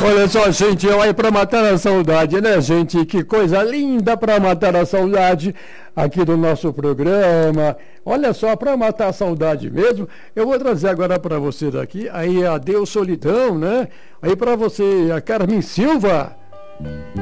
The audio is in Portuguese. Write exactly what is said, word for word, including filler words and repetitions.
Olha só, gente, olha para matar a saudade, né, gente? Que coisa linda para matar a saudade aqui do nosso programa. Olha só, para matar a saudade mesmo, eu vou trazer agora para você daqui, aí Adeus Solidão, né? Aí para você, a Carmen Silva.